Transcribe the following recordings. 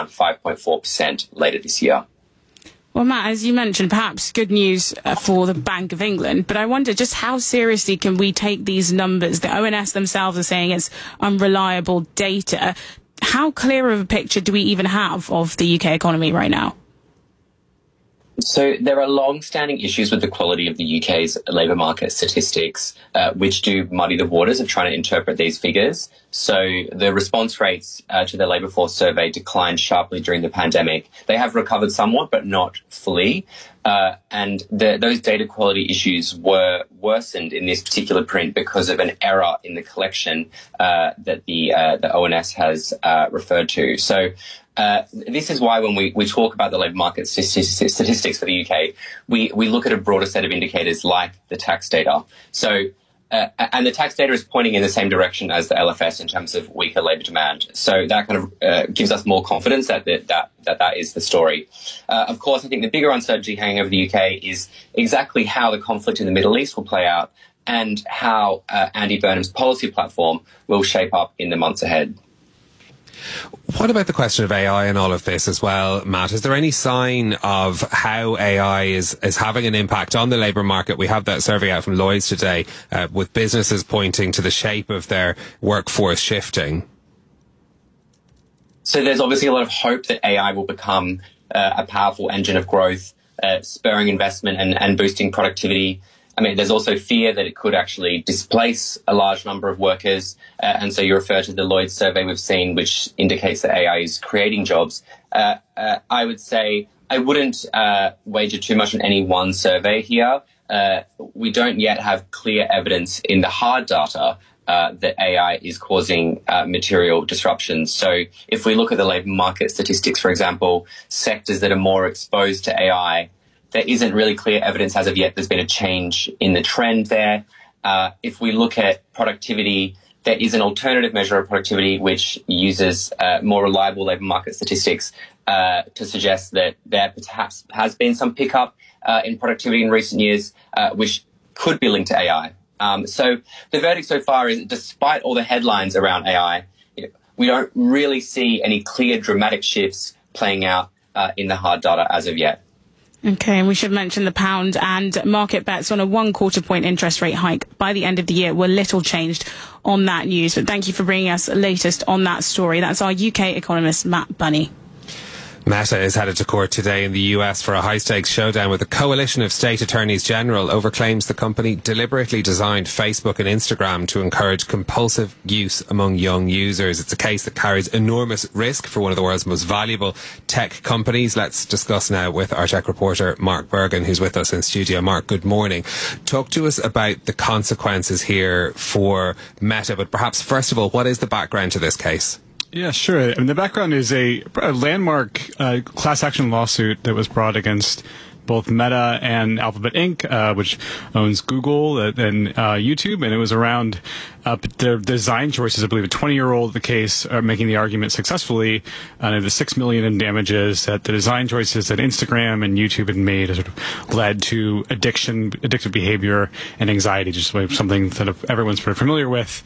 around 5.4% later this year. Well, Matt, as you mentioned, perhaps good news for the Bank of England, but I wonder just how seriously can we take these numbers? The ONS themselves are saying it's unreliable data. How clear of a picture do we even have of the UK economy right now? So there are long-standing issues with the quality of the UK's labour market statistics, which do muddy the waters of trying to interpret these figures. So the response rates to the labour force survey declined sharply during the pandemic. They have recovered somewhat, but not fully. And those data quality issues were worsened in this particular print because of an error in the collection that the ONS has referred to. So this is why when we talk about the labour market statistics for the UK, we look at a broader set of indicators like the tax data. So, and the tax data is pointing in the same direction as the LFS in terms of weaker labour demand. So that kind of gives us more confidence that is the story. Of course, I think the bigger uncertainty hanging over the UK is exactly how the conflict in the Middle East will play out and how Andy Burnham's policy platform will shape up in the months ahead. What about the question of AI and all of this as well, Matt? Is there any sign of how AI is having an impact on the labour market? We have that survey out from Lloyds today with businesses pointing to the shape of their workforce shifting. So there's obviously a lot of hope that AI will become a powerful engine of growth, spurring investment and boosting productivity. I mean, there's also fear that it could actually displace a large number of workers. And so you refer to the Lloyds survey we've seen, which indicates that AI is creating jobs. I would say I wouldn't wager too much on any one survey here. We don't yet have clear evidence in the hard data that AI is causing material disruptions. So if we look at the labour market statistics, for example, sectors that are more exposed to AI, there isn't really clear evidence as of yet there's been a change in the trend there. If we look at productivity, there is an alternative measure of productivity which uses more reliable labour market statistics to suggest that there perhaps has been some pickup in productivity in recent years, which could be linked to AI. So the verdict so far is that despite all the headlines around AI, we don't really see any clear dramatic shifts playing out in the hard data as of yet. Okay, and we should mention the pound and market bets on a 1/4 point interest rate hike by the end of the year were little changed on that news. But thank you for bringing us the latest on that story. That's our UK economist, Matt Bunny. Meta is headed to court today in the US for a high-stakes showdown with a coalition of state attorneys general over claims the company deliberately designed Facebook and Instagram to encourage compulsive use among young users. It's a case that carries enormous risk for one of the world's most valuable tech companies. Let's discuss now with our tech reporter, Mark Bergen, who's with us in studio. Mark, good morning. Talk to us about the consequences here for Meta, but perhaps first of all, what is the background to this case? Yeah, sure. I mean, the background is a landmark class action lawsuit that was brought against both Meta and Alphabet Inc., which owns Google and YouTube, and it was around their design choices. I believe a 20-year-old, the case, making the argument successfully, the $6 million in damages that the design choices that Instagram and YouTube had made has sort of led to addictive behavior and anxiety, just something that everyone's pretty familiar with,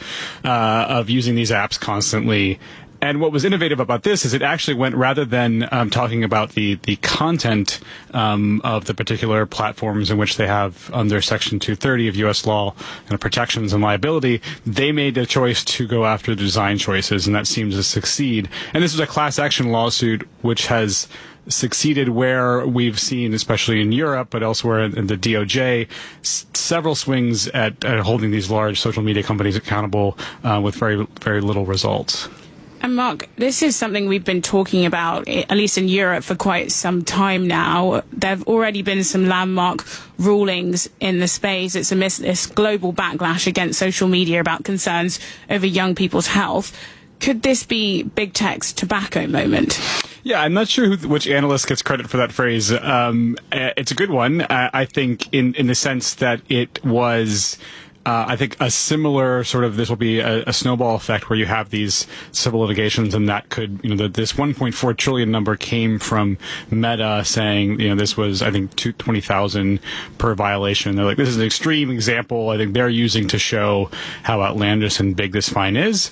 of using these apps constantly. And what was innovative about this is it actually went, rather than talking about the content of the particular platforms in which they have under Section 230 of U.S. law and protections and liability, they made a choice to go after the design choices, and that seems to succeed. And this is a class action lawsuit which has succeeded where we've seen, especially in Europe, but elsewhere in the DOJ, several swings at holding these large social media companies accountable with very, very little results. And Mark, this is something we've been talking about, at least in Europe, for quite some time now. There have already been some landmark rulings in the space. It's amidst this global backlash against social media about concerns over young people's health. Could this be big tech's tobacco moment? Yeah, I'm not sure which analyst gets credit for that phrase. It's a good one, I think, in the sense that it was... I think a similar sort of, this will be a snowball effect where you have these civil litigations, and that could, this 1.4 trillion number came from Meta saying, this was, I think, 20,000 per violation. They're like, this is an extreme example I think they're using to show how outlandish and big this fine is.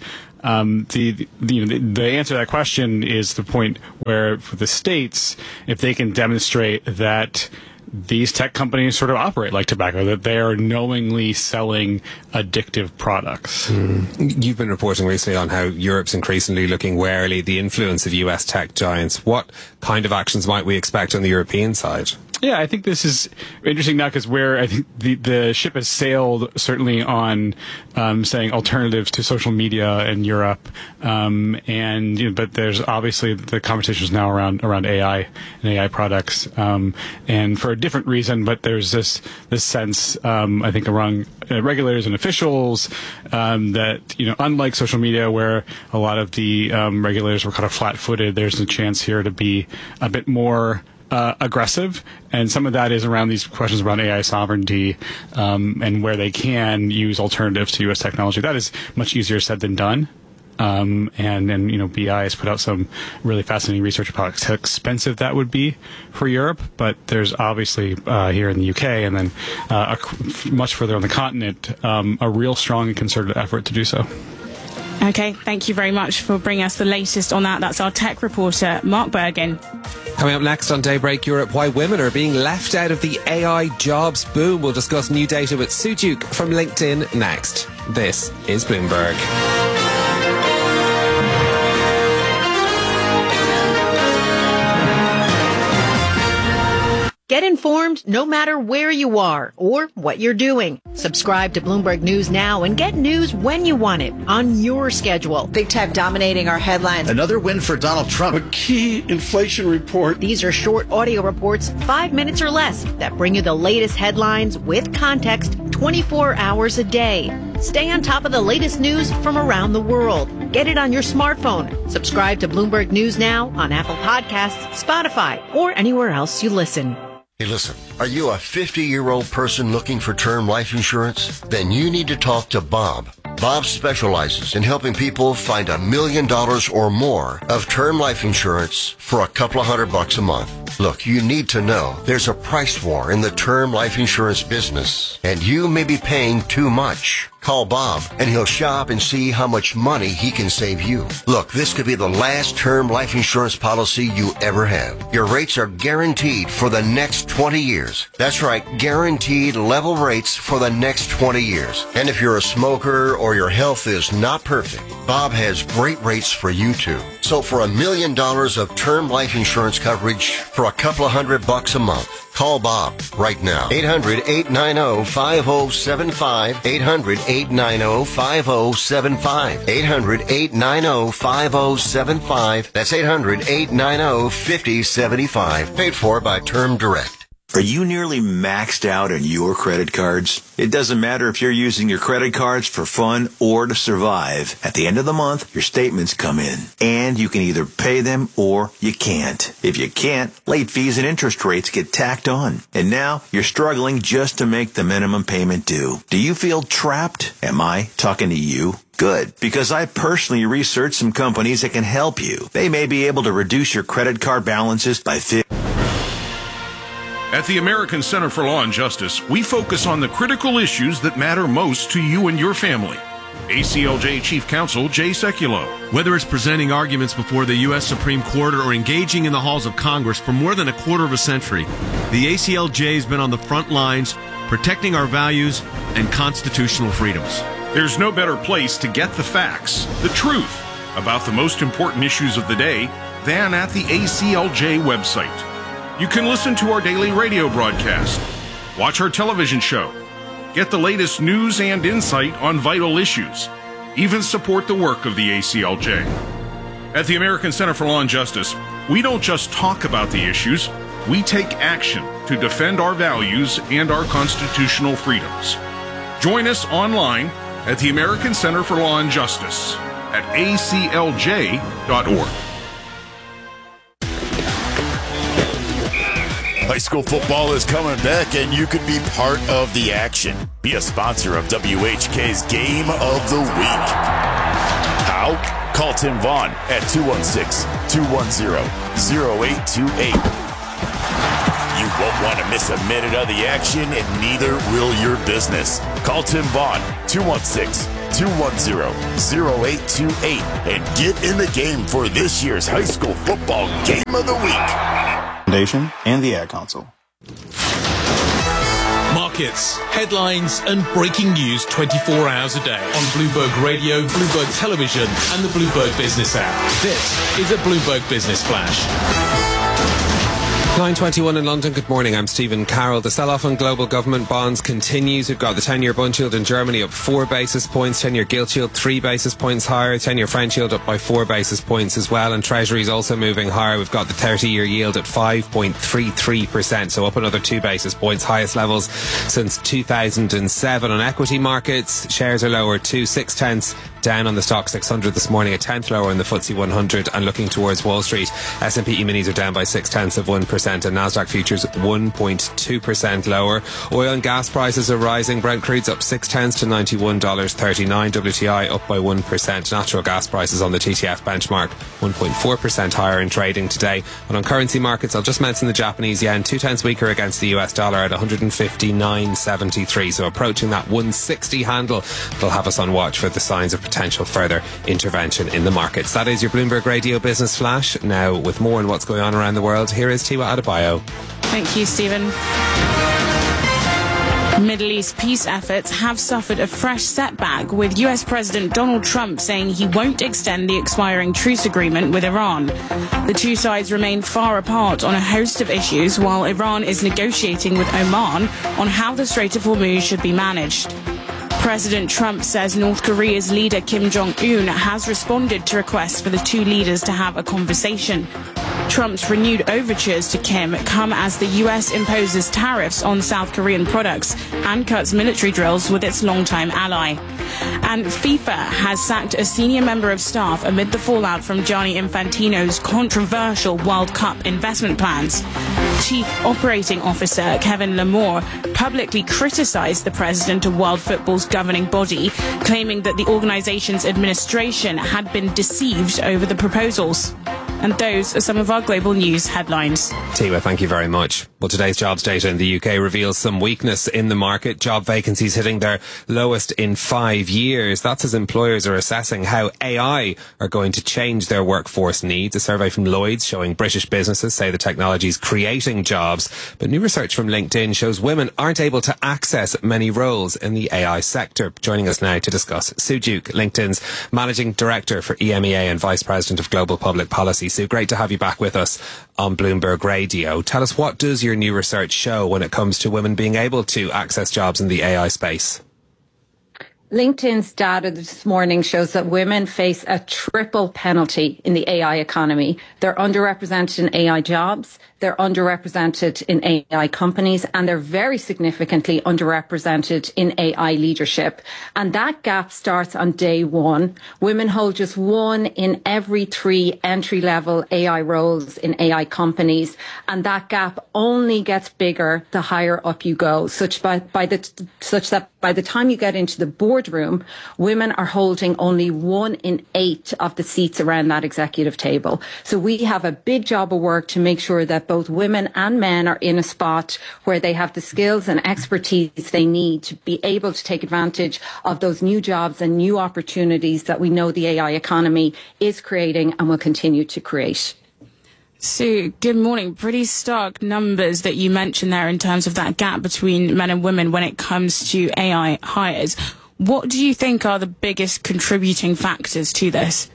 The answer to that question is the point where for the states, if they can demonstrate that these tech companies sort of operate like tobacco, that they are knowingly selling addictive products. You've been reporting recently on how Europe's increasingly looking warily at the influence of US tech giants. What kind of actions might we expect on the European side? Yeah, I think this is interesting now because where I think the ship has sailed certainly on saying alternatives to social media in Europe, but there's obviously the conversations now around AI and AI products, and for a different reason. But there's this sense I think among regulators and officials that unlike social media where a lot of the regulators were kind of flat-footed, there's a chance here to be a bit more aggressive, and some of that is around these questions around AI sovereignty and where they can use alternatives to U.S. technology. That is much easier said than done. And BI has put out some really fascinating research about how expensive that would be for Europe. But there's obviously here in the UK and then much further on the continent a real strong and concerted effort to do so. Okay, thank you very much for bringing us the latest on that. That's our tech reporter, Mark Bergen. Coming up next on Daybreak Europe, why women are being left out of the AI jobs boom. We'll discuss new data with Sue Duke from LinkedIn next. This is Bloomberg. Get informed no matter where you are or what you're doing. Subscribe to Bloomberg News now and get news when you want it on your schedule. Big tech dominating our headlines. Another win for Donald Trump. A key inflation report. These are short audio reports, 5 minutes or less, that bring you the latest headlines with context 24 hours a day. Stay on top of the latest news from around the world. Get it on your smartphone. Subscribe to Bloomberg News now on Apple Podcasts, Spotify, or anywhere else you listen. Hey, listen, are you a 50-year-old person looking for term life insurance? Then you need to talk to Bob. Bob specializes in helping people find $1 million or more of term life insurance for a couple of $100 a month. Look, you need to know there's a price war in the term life insurance business, and you may be paying too much. Call Bob, and he'll shop and see how much money he can save you. Look, this could be the last term life insurance policy you ever have. Your rates are guaranteed for the next 20 years. That's right, guaranteed level rates for the next 20 years. And if you're a smoker or your health is not perfect, Bob has great rates for you too. So for $1 million of term life insurance coverage for a couple of $100 a month, call Bob right now. 800-890-5075. 800-890-5075. 800-890-5075. That's 800-890-5075. Paid for by Term Direct. Are you nearly maxed out on your credit cards? It doesn't matter if you're using your credit cards for fun or to survive. At the end of the month, your statements come in, and you can either pay them or you can't. If you can't, late fees and interest rates get tacked on. And now you're struggling just to make the minimum payment due. Do you feel trapped? Am I talking to you? Good, because I personally researched some companies that can help you. They may be able to reduce your credit card balances by 50%. At the American Center for Law and Justice, we focus on the critical issues that matter most to you and your family. ACLJ Chief Counsel Jay Sekulow. Whether it's presenting arguments before the U.S. Supreme Court or engaging in the halls of Congress for more than a quarter of a century, the ACLJ has been on the front lines protecting our values and constitutional freedoms. There's no better place to get the facts, the truth, about the most important issues of the day than at the ACLJ website. You can listen to our daily radio broadcast, watch our television show, get the latest news and insight on vital issues, even support the work of the ACLJ. At the American Center for Law and Justice, we don't just talk about the issues, we take action to defend our values and our constitutional freedoms. Join us online at the American Center for Law and Justice at aclj.org. High school football is coming back, and you could be part of the action. Be a sponsor of WHK's Game of the Week. How? Call Tim Vaughn at 216-210-0828. You won't want to miss a minute of the action, and neither will your business. Call Tim Vaughn, 210-0828 and get in the game for this year's high school football game of the week. Foundation and the Ad Council. Markets, headlines and breaking news 24 hours a day on Bloomberg Radio, Bloomberg Television and the Bloomberg Business app. This is a Bloomberg Business Flash. 9:21 in London. Good morning. I'm Stephen Carroll. The sell-off on global government bonds continues. We've got the 10-year bund yield in Germany up 4 basis points, 10-year gilt yield 3 basis points higher, 10-year French yield up by 4 basis points as well, and Treasury's also moving higher. We've got the 30-year yield at 5.33%, so up another 2 basis points, highest levels since 2007. On equity markets, shares are lower too, 0.6 down on the stock 600 this morning, a tenth lower in the FTSE 100, and looking towards Wall Street, S&P E-minis are down by 0.6%, and Nasdaq futures 1.2% lower. Oil and gas prices are rising. Brent crude's up 0.6 to $91.39. WTI up by 1%. Natural gas prices on the TTF benchmark 1.4% higher in trading today. And on currency markets, I'll just mention the Japanese yen, 2/10 weaker against the US dollar at 159.73. So approaching that 160 handle. It'll have us on watch for the signs of potential further intervention in the markets. That is your Bloomberg Radio Business Flash. Now, with more on what's going on around the world, here is Tiwa Adebayo. Thank you, Stephen. Middle East peace efforts have suffered a fresh setback, with US President Donald Trump saying he won't extend the expiring truce agreement with Iran. The two sides remain far apart on a host of issues, while Iran is negotiating with Oman on how the Strait of Hormuz should be managed. President Trump says North Korea's leader Kim Jong-un has responded to requests for the two leaders to have a conversation. Trump's renewed overtures to Kim come as the US imposes tariffs on South Korean products and cuts military drills with its longtime ally. And FIFA has sacked a senior member of staff amid the fallout from Gianni Infantino's controversial World Cup investment plans. Chief Operating Officer Kevin Lamore publicly criticised the president of World Football's governing body, claiming that the organisation's administration had been deceived over the proposals. And those are some of our global news headlines. Tiwa, thank you very much. Well, today's jobs data in the UK reveals some weakness in the market. Job vacancies hitting their lowest in 5 years. That's as employers are assessing how AI are going to change their workforce needs. A survey from Lloyds showing British businesses say the technology is creating jobs. But new research from LinkedIn shows women aren't able to access many roles in the AI sector. Joining us now to discuss, Sue Duke, LinkedIn's Managing Director for EMEA and Vice President of Global Public Policy. Sue, great to have you back with us on Bloomberg Radio. Tell us, what does your new research show when it comes to women being able to access jobs in the AI space? LinkedIn's data this morning shows that women face a triple penalty in the AI economy. They're underrepresented in AI jobs, they're underrepresented in AI companies, and they're very significantly underrepresented in AI leadership. And that gap starts on day one. Women hold just 1 in every 3 entry-level AI roles in AI companies, and that gap only gets bigger the higher up you go, such that by the time you get into the boardroom, women are holding only 1 in 8 of the seats around that executive table. So we have a big job of work to make sure that both women and men are in a spot where they have the skills and expertise they need to be able to take advantage of those new jobs and new opportunities that we know the AI economy is creating and will continue to create. Sue, good morning. Pretty stark numbers that you mentioned there in terms of that gap between men and women when it comes to AI hires. What do you think are the biggest contributing factors to this?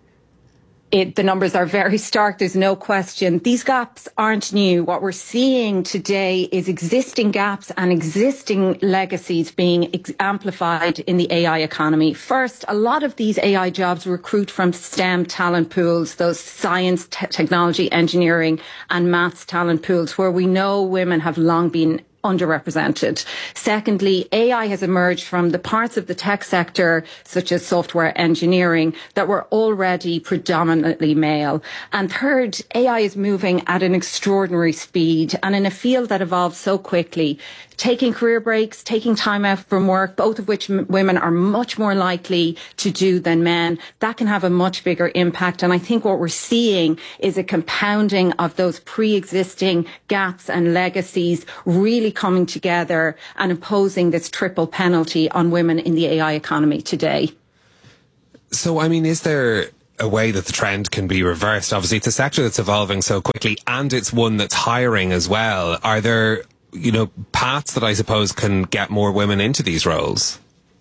The numbers are very stark, there's no question. These gaps aren't new. What we're seeing today is existing gaps and existing legacies being amplified in the AI economy. First, a lot of these AI jobs recruit from STEM talent pools, those science, technology, engineering and maths talent pools, where we know women have long been underrepresented. Secondly, AI has emerged from the parts of the tech sector, such as software engineering, that were already predominantly male. And third, AI is moving at an extraordinary speed and in a field that evolves so quickly. Taking career breaks, taking time out from work, both of which women are much more likely to do than men, that can have a much bigger impact. And I think what we're seeing is a compounding of those pre-existing gaps and legacies really coming together and imposing this triple penalty on women in the AI economy today. So, I mean, is there a way that the trend can be reversed? Obviously, it's a sector that's evolving so quickly, and it's one that's hiring as well. Are there, paths that I suppose can get more women into these roles?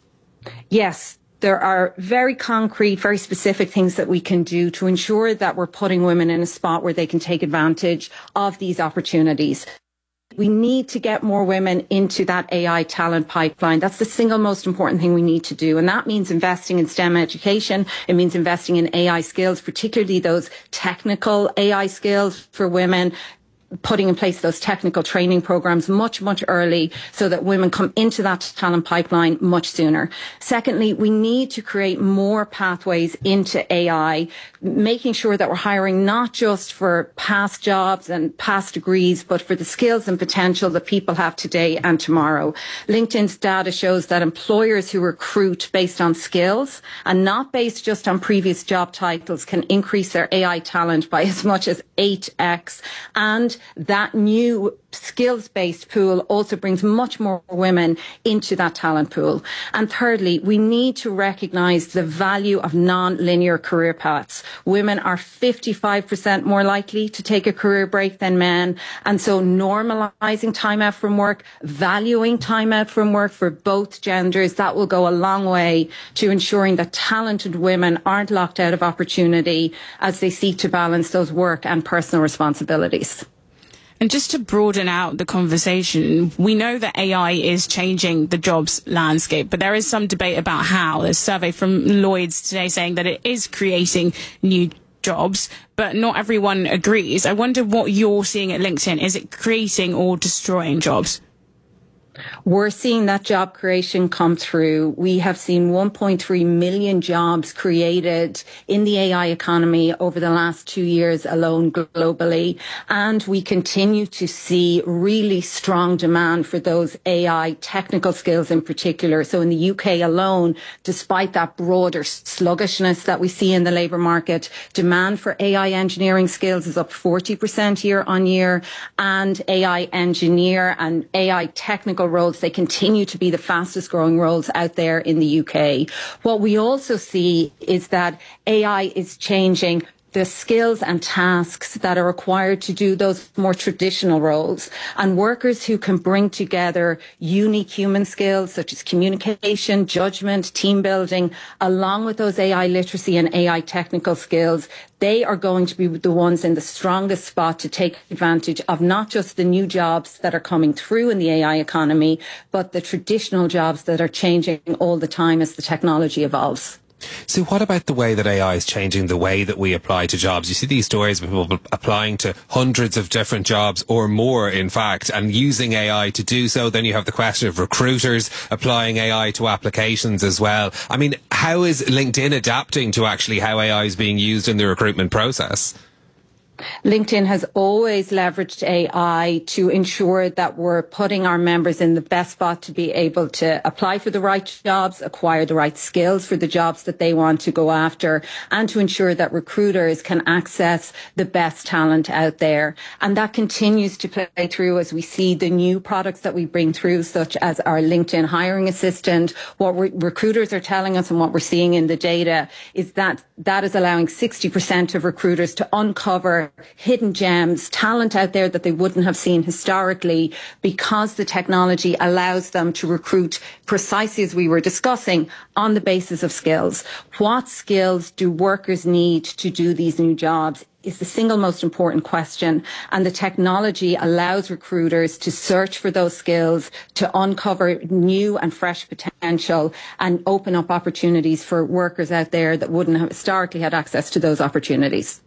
Yes. There are very concrete, very specific things that we can do to ensure that we're putting women in a spot where they can take advantage of these opportunities. We need to get more women into that AI talent pipeline. That's the single most important thing we need to do. And that means investing in STEM education. It means investing in AI skills, particularly those technical AI skills for women, putting in place those technical training programs much, much early so that women come into that talent pipeline much sooner. Secondly, we need to create more pathways into AI, making sure that we're hiring not just for past jobs and past degrees, but for the skills and potential that people have today and tomorrow. LinkedIn's data shows that employers who recruit based on skills and not based just on previous job titles can increase their AI talent by as much as 8x. And that new skills-based pool also brings much more women into that talent pool. And thirdly, we need to recognise the value of non-linear career paths. Women are 55% more likely to take a career break than men. And so normalising time out from work, valuing time out from work for both genders, that will go a long way to ensuring that talented women aren't locked out of opportunity as they seek to balance those work and personal responsibilities. And just to broaden out the conversation, we know that AI is changing the jobs landscape, but there is some debate about how. There's a survey from Lloyd's today saying that it is creating new jobs, but not everyone agrees. I wonder what you're seeing at LinkedIn. Is it creating or destroying jobs? We're seeing that job creation come through. We have seen 1.3 million jobs created in the AI economy over the last 2 years alone globally. And we continue to see really strong demand for those AI technical skills in particular. So in the UK alone, despite that broader sluggishness that we see in the labour market, demand for AI engineering skills is up 40% year on year. And AI engineer and AI technical roles, they continue to be the fastest growing roles out there in the UK. What we also see is that AI is changing the skills and tasks that are required to do those more traditional roles. And workers who can bring together unique human skills such as communication, judgment, team building, along with those AI literacy and AI technical skills, they are going to be the ones in the strongest spot to take advantage of not just the new jobs that are coming through in the AI economy, but the traditional jobs that are changing all the time as the technology evolves. So what about the way that AI is changing the way that we apply to jobs? You see these stories of people applying to hundreds of different jobs or more, in fact, and using AI to do so. Then you have the question of recruiters applying AI to applications as well. I mean, how is LinkedIn adapting to actually how AI is being used in the recruitment process? LinkedIn has always leveraged AI to ensure that we're putting our members in the best spot to be able to apply for the right jobs, acquire the right skills for the jobs that they want to go after, and to ensure that recruiters can access the best talent out there. And that continues to play through as we see the new products that we bring through, such as our LinkedIn Hiring Assistant. What recruiters are telling us and what we're seeing in the data is that that is allowing 60% of recruiters to uncover hidden gems, talent out there that they wouldn't have seen historically, because the technology allows them to recruit precisely as we were discussing on the basis of skills. What skills do workers need to do these new jobs is the single most important question. And the technology allows recruiters to search for those skills, to uncover new and fresh potential and open up opportunities for workers out there that wouldn't have historically had access to those opportunities.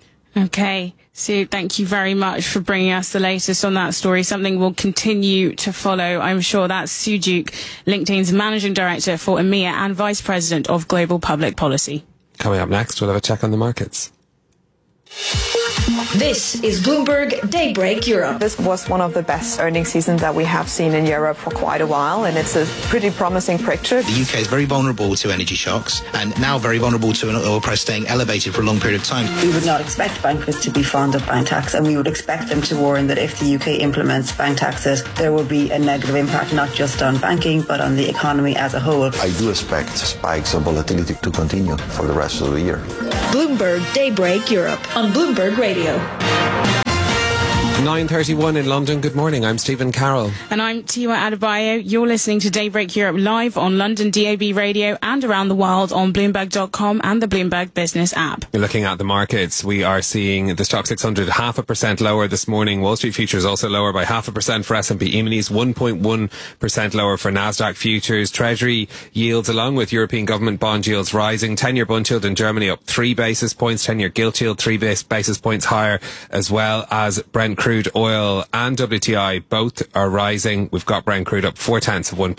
Okay, Sue, thank you very much for bringing us the latest on that story. Something we'll continue to follow, I'm sure. That's Sue Duke, LinkedIn's Managing Director for EMEA and Vice President of Global Public Policy. Coming up next, we'll have a check on the markets. This is Bloomberg Daybreak Europe. This was one of the best earnings seasons that we have seen in Europe for quite a while, and it's a pretty promising picture. The UK is very vulnerable to energy shocks and now very vulnerable to an oil price staying elevated for a long period of time. We would not expect bankers to be fond of bank tax, and we would expect them to warn that if the UK implements bank taxes, there will be a negative impact not just on banking but on the economy as a whole. I do expect spikes of volatility to continue for the rest of the year. Bloomberg Daybreak Europe on Bloomberg Radio. 9:31 in London. Good morning. I'm Stephen Carroll. And I'm Tiwa Adebayo. You're listening to Daybreak Europe live on London DAB radio and around the world on Bloomberg.com and the Bloomberg Business app. You're looking at the markets. We are seeing the Stock 600 0.5% lower this morning. Wall Street futures also lower by 0.5% for S&P E-minis, 1.1% lower for Nasdaq futures. Treasury yields along with European government bond yields rising. 10-year bund yield in Germany up 3 basis points. 10-year gilt yield 3 basis points higher, as well as Brent crude oil and WTI both are rising. We've got Brent crude up 0.4%,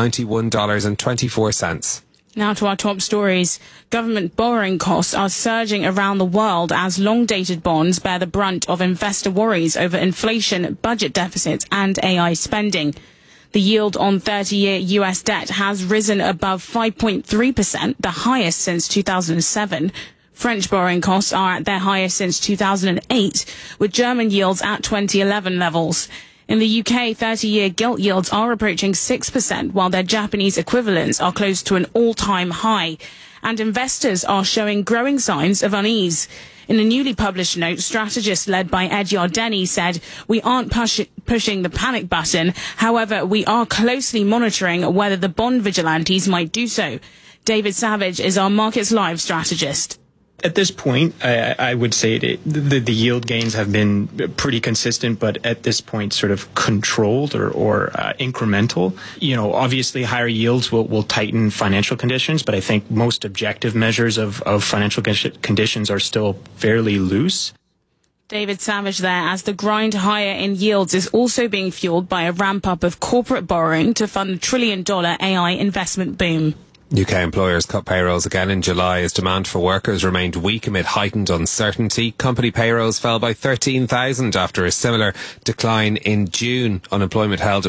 $91.24. Now to our top stories. Government borrowing costs are surging around the world as long-dated bonds bear the brunt of investor worries over inflation, budget deficits and AI spending. The yield on 30-year US debt has risen above 5.3%, the highest since 2007. French borrowing costs are at their highest since 2008, with German yields at 2011 levels. In the UK, 30-year gilt yields are approaching 6%, while their Japanese equivalents are close to an all-time high. And investors are showing growing signs of unease. In a newly published note, strategists led by Ed Yardeni said, "We aren't pushing the panic button. However, we are closely monitoring whether the bond vigilantes might do so." David Savage is our Markets Live strategist. At this point, I would say the yield gains have been pretty consistent, but at this point sort of controlled or incremental. You know, obviously higher yields will tighten financial conditions, but I think most objective measures of financial conditions are still fairly loose. David Savage there, as the grind higher in yields is also being fueled by a ramp-up of corporate borrowing to fund the $1 trillion AI investment boom. UK employers cut payrolls again in July as demand for workers remained weak amid heightened uncertainty. Company payrolls fell by 13,000 after a similar decline in June. Unemployment held at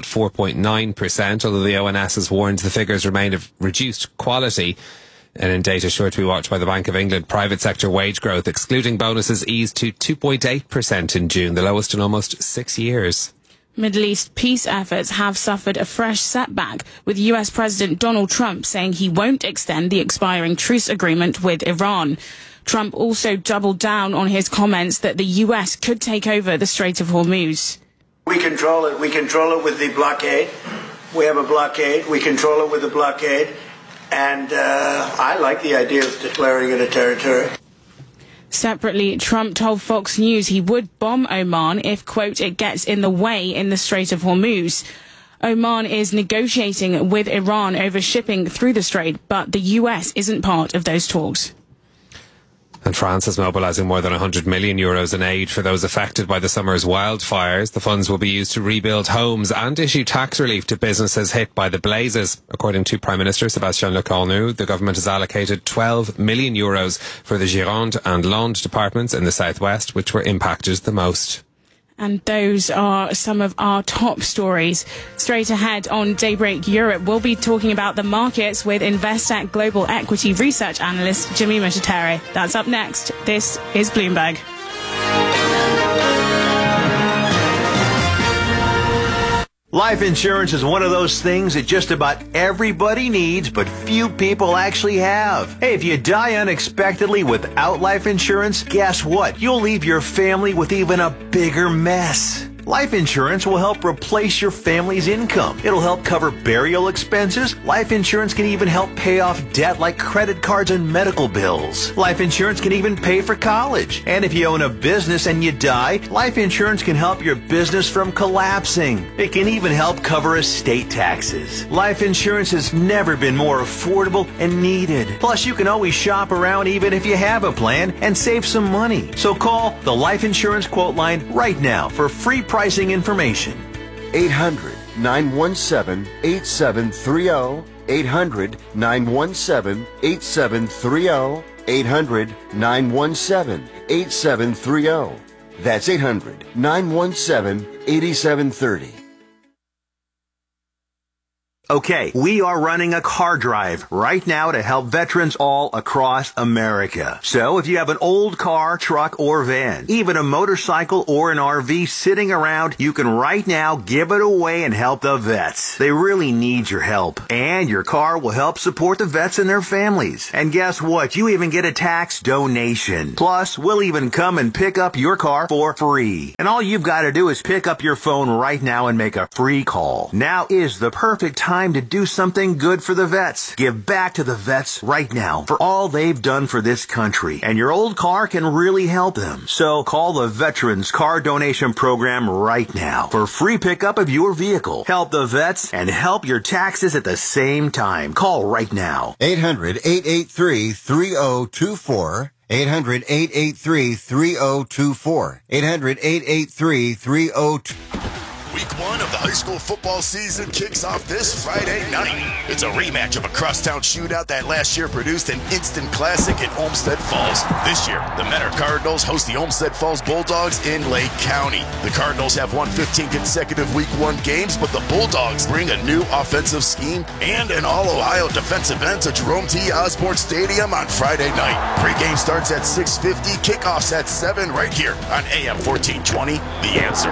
4.9%, although the ONS has warned the figures remain of reduced quality. And in data sure to be watched by the Bank of England, private sector wage growth, excluding bonuses, eased to 2.8% in June, the lowest in almost 6 years. Middle East peace efforts have suffered a fresh setback, with US President Donald Trump saying he won't extend the expiring truce agreement with Iran. Trump also doubled down on his comments that the US could take over the Strait of Hormuz. We control it. We control it with the blockade. We have a blockade. We control it with the blockade. And I like the idea of declaring it a territory. Separately, Trump told Fox News he would bomb Oman if, quote, it gets in the way in the Strait of Hormuz. Oman is negotiating with Iran over shipping through the strait, but the US isn't part of those talks. And France is mobilising more than €100 million in aid for those affected by the summer's wildfires. The funds will be used to rebuild homes and issue tax relief to businesses hit by the blazes. According to Prime Minister Sébastien Lecornu, the government has allocated €12 million for the Gironde and Landes departments in the southwest, which were impacted the most. And those are some of our top stories. Straight ahead on Daybreak Europe, we'll be talking about the markets with Investec Global Equity Research Analyst Jemima Shateri. That's up next. This is Bloomberg. Life insurance is one of those things that just about everybody needs, but few people actually have. Hey, if you die unexpectedly without life insurance, guess what? You'll leave your family with even a bigger mess. Life insurance will help replace your family's income. It'll help cover burial expenses. Life insurance can even help pay off debt like credit cards and medical bills. Life insurance can even pay for college. And if you own a business and you die, life insurance can help your business from collapsing. It can even help cover estate taxes. Life insurance has never been more affordable and needed. Plus, you can always shop around even if you have a plan and save some money. So call the Life Insurance Quote Line right now for free pricing information. 800-917-8730. 800-917-8730. 800-917-8730. 800-917-8730. That's 800-917-8730. Okay, we are running a car drive right now to help veterans all across America. So if you have an old car, truck, or van, even a motorcycle or an RV sitting around, you can right now give it away and help the vets. They really need your help. And your car will help support the vets and their families. And guess what? You even get a tax donation. Plus, we'll even come and pick up your car for free. And all you've got to do is pick up your phone right now and make a free call. Now is the perfect time to do something good for the vets. Give back to the vets right now for all they've done for this country. And your old car can really help them. So call the Veterans Car Donation Program right now for free pickup of your vehicle. Help the vets and help your taxes at the same time. Call right now. 800-883-3024. 800-883-3024. 800-883-3024. Week 1 of the high school football season kicks off this Friday night. It's a rematch of a crosstown shootout that last year produced an instant classic in Olmsted Falls. This year, the Mentor Cardinals host the Olmsted Falls Bulldogs in Lake County. The Cardinals have won 15 consecutive Week 1 games, but the Bulldogs bring a new offensive scheme and an all-Ohio defensive end to Jerome T. Osborne Stadium on Friday night. Pre-game starts at 6:50, kickoffs at 7 right here on AM 1420, The Answer.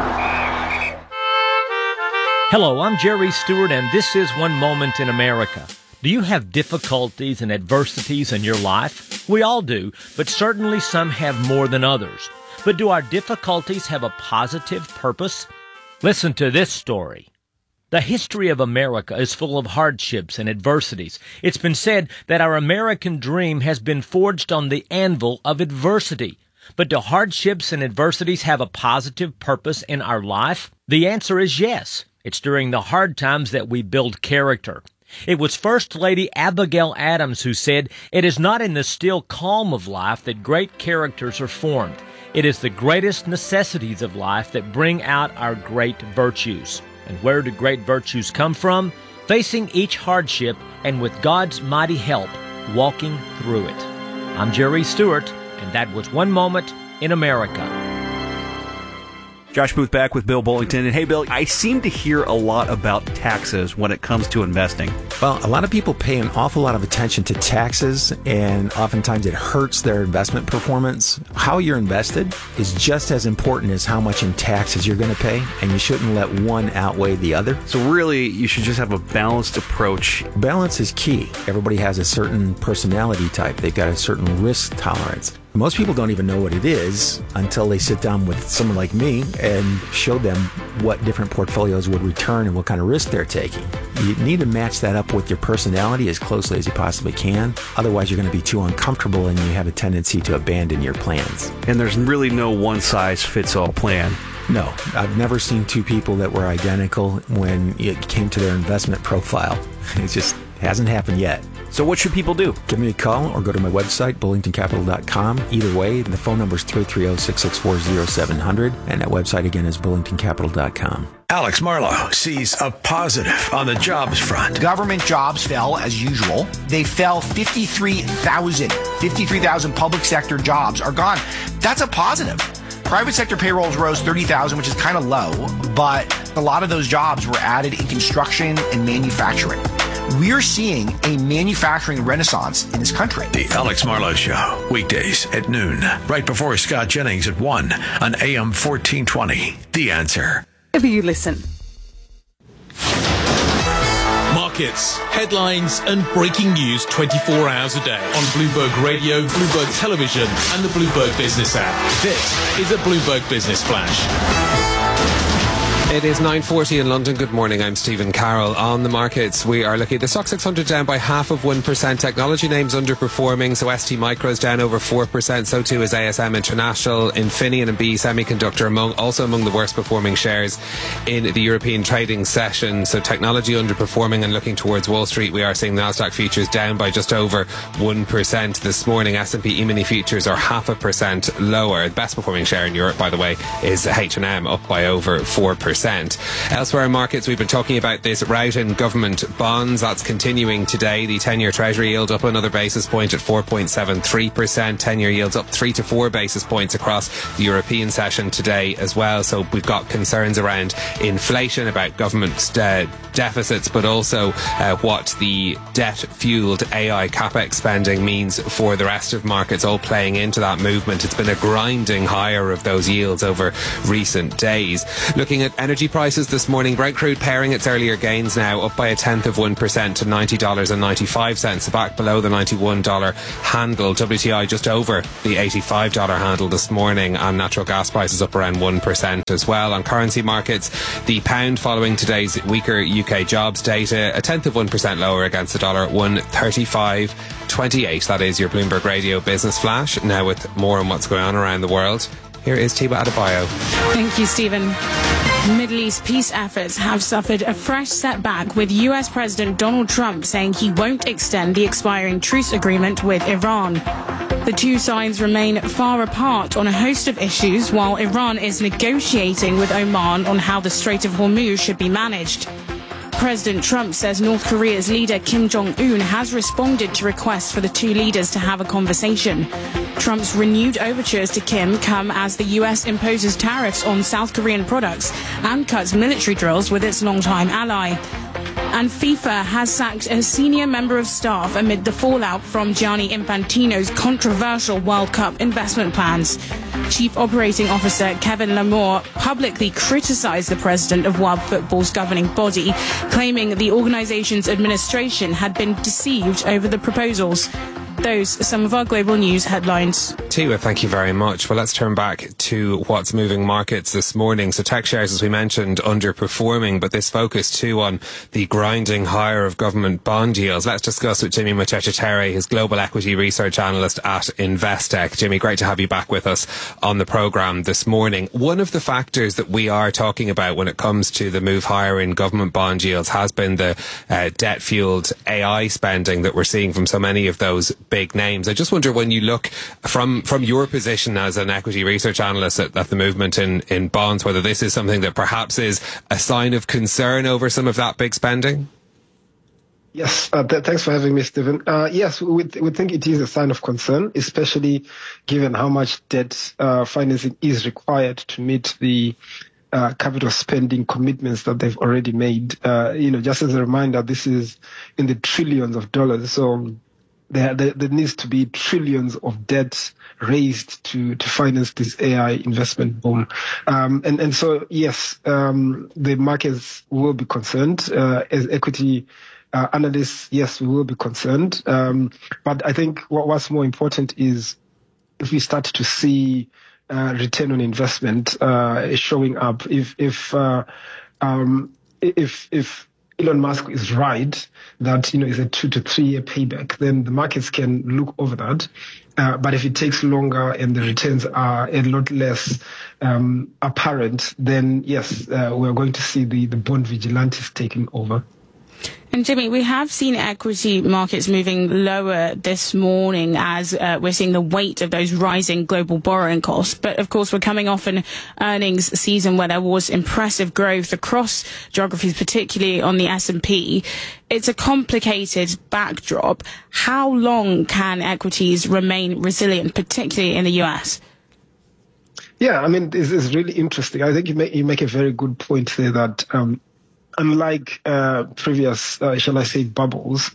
Hello, I'm Jerry Stewart, and this is One Moment in America. Do you have difficulties and adversities in your life? We all do, but certainly some have more than others. But do our difficulties have a positive purpose? Listen to this story. The history of America is full of hardships and adversities. It's been said that our American dream has been forged on the anvil of adversity. But do hardships and adversities have a positive purpose in our life? The answer is yes. It's during the hard times that we build character. It was First Lady Abigail Adams who said, "It is not in the still calm of life that great characters are formed. It is the greatest necessities of life that bring out our great virtues." And where do great virtues come from? Facing each hardship and with God's mighty help, walking through it. I'm Jerry Stewart, and that was One Moment in America. Josh Booth back with Bill Bullington. And hey, Bill, I seem to hear a lot about taxes when it comes to investing. Well, a lot of people pay an awful lot of attention to taxes, and oftentimes it hurts their investment performance. How you're invested is just as important as how much in taxes you're going to pay, and you shouldn't let one outweigh the other. So really, you should just have a balanced approach. Balance is key. Everybody has a certain personality type. They've got a certain risk tolerance. Most people don't even know what it is until they sit down with someone like me and show them what different portfolios would return and what kind of risk they're taking. You need to match that up with your personality as closely as you possibly can. Otherwise, you're going to be too uncomfortable and you have a tendency to abandon your plans. And there's really no one-size-fits-all plan. No, I've never seen two people that were identical when it came to their investment profile. It just hasn't happened yet. So what should people do? Give me a call or go to my website, bullingtoncapital.com. Either way, the phone number is 330-664-0700, and that website again is bullingtoncapital.com. Alex Marlowe sees a positive on the jobs front. Government jobs fell as usual. They fell 53,000. 53,000 public sector jobs are gone. That's a positive. Private sector payrolls rose 30,000, which is kind of low, but a lot of those jobs were added in construction and manufacturing. We're seeing a manufacturing renaissance in this country. The Alex Marlowe Show, weekdays at noon, right before Scott Jennings at 1 on AM 1420. The Answer. Wherever you listen. Markets, headlines, and breaking news 24 hours a day on Bloomberg Radio, Bloomberg Television, and the Bloomberg Business app. This is a Bloomberg Business Flash. It is 9:40 in London. Good morning. I'm Stephen Carroll. On the markets, we are looking at the Stoxx 600 down by 0.5%. Technology names underperforming. So ST Micro is down over 4%. So too is ASM International, Infineon and BE Semiconductor also among the worst performing shares in the European trading session. So technology underperforming, and looking towards Wall Street, we are seeing Nasdaq futures down by just over 1% this morning. S&P E-mini futures are 0.5% lower. The best performing share in Europe, by the way, is H&M, up by over 4%. 0.5%. Elsewhere in markets, we've been talking about this rout in government bonds. That's continuing today. The 10-year Treasury yield up another basis point at 4.73%. 10-year yields up 3 to 4 basis points across the European session today as well. So we've got concerns around inflation, about government deficits, but also what the debt-fueled AI capex spending means for the rest of markets, all playing into that movement. It's been a grinding higher of those yields over recent days. Looking at energy prices this morning, Brent crude pairing its earlier gains now, up by 0.1% to $90.95, back below the $91 handle. WTI just over the $85 handle this morning, and natural gas prices up around 1% as well. On currency markets, the pound following today's weaker UK jobs data, 0.1% lower against the dollar at 135.28. That is your Bloomberg Radio Business Flash. Now with more on what's going on around the world, here is Tiba Adebayo. Thank you, Stephen. Middle East peace efforts have suffered a fresh setback, with US President Donald Trump saying he won't extend the expiring truce agreement with Iran. The two sides remain far apart on a host of issues, while Iran is negotiating with Oman on how the Strait of Hormuz should be managed. President Trump says North Korea's leader Kim Jong-un has responded to requests for the two leaders to have a conversation. Trump's renewed overtures to Kim come as the US imposes tariffs on South Korean products and cuts military drills with its longtime ally. And FIFA has sacked a senior member of staff amid the fallout from Gianni Infantino's controversial World Cup investment plans. Chief Operating Officer Kevin Lamour publicly criticised the president of World Football's governing body, claiming the organisation's administration had been deceived over the proposals. Those are some of our global news headlines. Tiwa, thank you very much. Well, let's turn back to what's moving markets this morning. So tech shares, as we mentioned, underperforming, but this focus too on the grinding higher of government bond yields. Let's discuss with Jimmy Muchechetere, his global equity research analyst at Investec. Jimmy, great to have you back with us on the programme this morning. One of the factors that we are talking about when it comes to the move higher in government bond yields has been the debt-fueled AI spending that we're seeing from so many of those big names. I just wonder, when you look from your position as an equity research analyst at the movement in bonds, whether this is something that perhaps is a sign of concern over some of that big spending? Yes, thanks for having me, Stephen. Yes, we think it is a sign of concern, especially given how much debt financing is required to meet the capital spending commitments that they've already made. Just as a reminder, this is in the trillions of dollars. So there needs to be trillions of debt raised to finance this AI investment boom. And so, yes, the markets will be concerned. As equity analysts, yes, we will be concerned. But I think what's more important is if we start to see return on investment showing up. If Elon Musk is right that is a 2 to 3 year payback, then the markets can look over that. But if it takes longer and the returns are a lot less apparent, then yes, we're going to see the bond vigilantes taking over. And Jimmy, we have seen equity markets moving lower this morning as we're seeing the weight of those rising global borrowing costs. But of course, we're coming off an earnings season where there was impressive growth across geographies, particularly on the S&P. It's a complicated backdrop. How long can equities remain resilient, particularly in the US? Yeah, I mean, this is really interesting. I think you make a very good point there that unlike previous, shall I say, bubbles,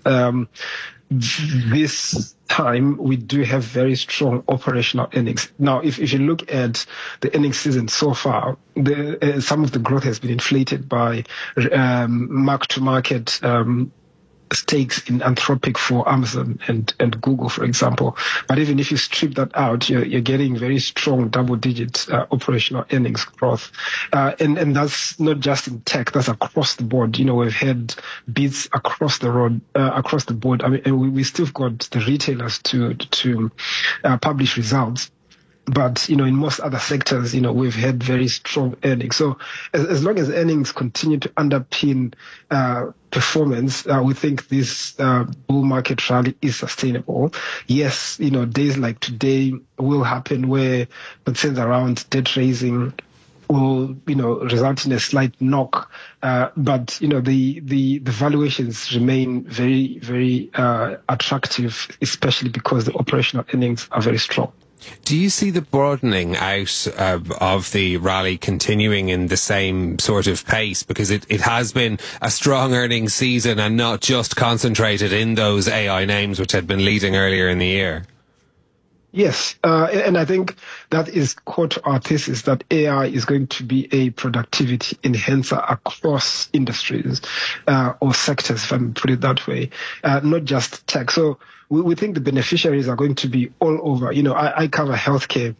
this time we do have very strong operational earnings. Now, if you look at the earnings season so far, some of the growth has been inflated by mark-to-market stakes in Anthropic for Amazon and Google, for example. But even if you strip that out, you're getting very strong double-digit operational earnings growth. And that's not just in tech, that's across the board. We've had beats across the board. I mean, we still got the retailers to publish results. But, in most other sectors, we've had very strong earnings. So as long as earnings continue to underpin performance, we think this bull market rally is sustainable. Yes, days like today will happen where concerns around debt raising will, result in a slight knock. But, the valuations remain very, very attractive, especially because the operational earnings are very strong. Do you see the broadening out of the rally continuing in the same sort of pace? Because it has been a strong earnings season and not just concentrated in those AI names which had been leading earlier in the year. Yes, and I think that is core to our thesis that AI is going to be a productivity enhancer across industries or sectors, if I may put it that way, not just tech. So we think the beneficiaries are going to be all over. I cover healthcare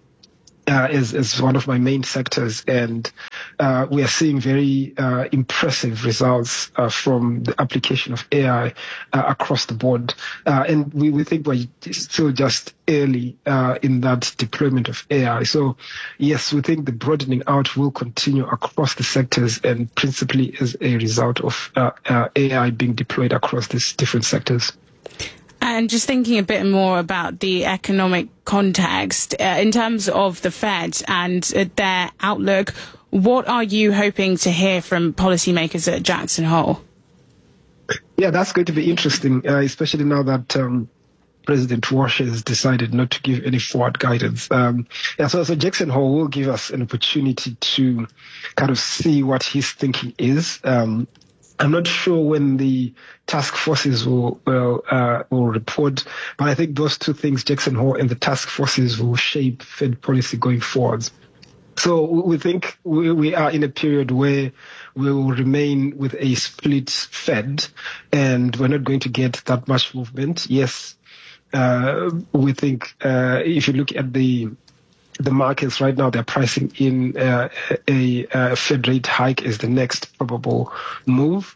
as one of my main sectors, and we are seeing very impressive results from the application of AI across the board. And we think we're still just early in that deployment of AI. So, yes, we think the broadening out will continue across the sectors, and principally as a result of AI being deployed across these different sectors. And just thinking a bit more about the economic context, in terms of the Fed and their outlook, what are you hoping to hear from policymakers at Jackson Hole? Yeah, that's going to be interesting, especially now that President Walsh has decided not to give any forward guidance. So Jackson Hole will give us an opportunity to kind of see what his thinking is. I'm not sure when the task forces will report, but I think those two things, Jackson Hole and the task forces, will shape Fed policy going forwards. So we think we are in a period where we will remain with a split Fed, and we're not going to get that much movement. Yes, we think if you look at the markets right now, they're pricing in a Fed rate hike as the next probable move.